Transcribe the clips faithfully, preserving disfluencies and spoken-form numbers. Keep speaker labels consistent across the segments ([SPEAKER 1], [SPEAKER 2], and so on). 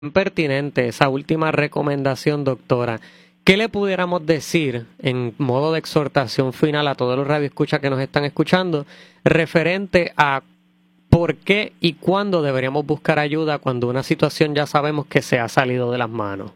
[SPEAKER 1] pertinente esa última recomendación, doctora. ¿Qué le pudiéramos decir en modo de exhortación final a todos los radioescuchas que nos están escuchando referente a por qué y cuándo deberíamos buscar ayuda cuando una situación ya sabemos que se ha salido de las manos?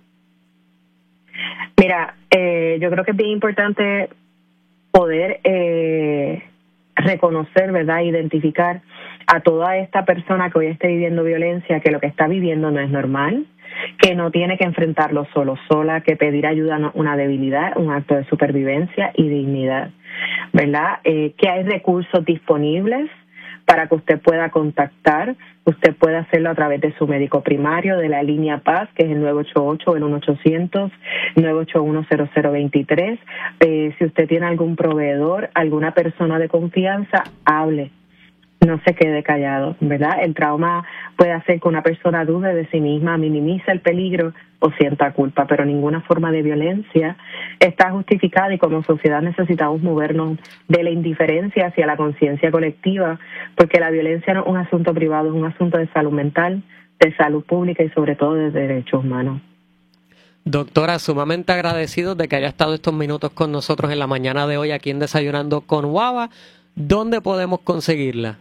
[SPEAKER 2] Mira, eh, yo creo que es bien importante poder eh, reconocer, ¿verdad?, identificar a toda esta persona que hoy esté viviendo violencia, que lo que está viviendo no es normal, que no tiene que enfrentarlo solo, sola, que pedir ayuda no es una debilidad, un acto de supervivencia y dignidad, ¿verdad? Eh, que hay recursos disponibles para que usted pueda contactar. Usted puede hacerlo a través de su médico primario, de la línea Paz, que es el nueve ocho ocho o el uno ochocientos, nueve ocho uno, cero cero dos tres. Eh, si usted tiene algún proveedor, alguna persona de confianza, hable. No se quede callado, ¿verdad? El trauma puede hacer que una persona dude de sí misma, minimice el peligro o sienta culpa, pero ninguna forma de violencia está justificada, y como sociedad necesitamos movernos de la indiferencia hacia la conciencia colectiva, porque la violencia no es un asunto privado, es un asunto de salud mental, de salud pública y sobre todo de derechos humanos.
[SPEAKER 1] Doctora, sumamente agradecido de que haya estado estos minutos con nosotros en la mañana de hoy aquí en Desayunando con Guava. ¿Dónde podemos conseguirla?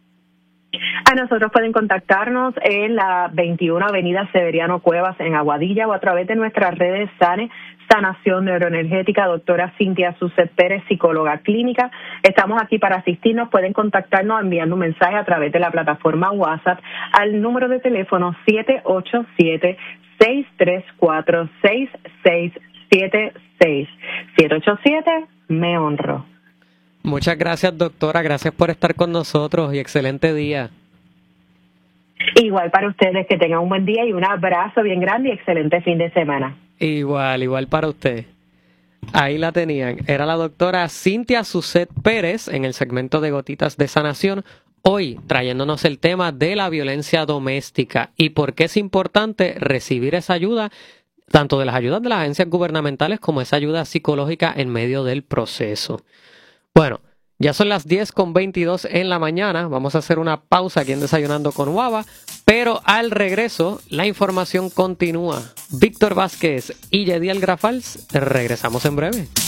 [SPEAKER 2] A nosotros pueden contactarnos en la veintiuno Avenida Severiano Cuevas en Aguadilla, o a través de nuestras redes SANE, Sanación Neuroenergética, doctora Cintia Suset Pérez, psicóloga clínica. Estamos aquí para asistirnos. Pueden contactarnos enviando un mensaje a través de la plataforma WhatsApp al número de teléfono siete ocho siete, seis tres cuatro, seis seis siete seis. siete ocho siete, me honro.
[SPEAKER 1] Muchas gracias, doctora. Gracias por estar con nosotros y excelente día.
[SPEAKER 2] Igual para ustedes, que tengan un buen día y un abrazo bien grande y excelente fin de semana.
[SPEAKER 1] Igual, igual para usted. Ahí la tenían. Era la doctora Cintia Suset Pérez en el segmento de Gotitas de Sanación, hoy trayéndonos el tema de la violencia doméstica y por qué es importante recibir esa ayuda, tanto de las ayudas de las agencias gubernamentales como esa ayuda psicológica en medio del proceso. Bueno, ya son las diez con veintidós en la mañana. Vamos a hacer una pausa aquí en Desayunando con Guava, pero al regreso la información continúa. Víctor Vázquez y Yediel Grafals, regresamos en breve.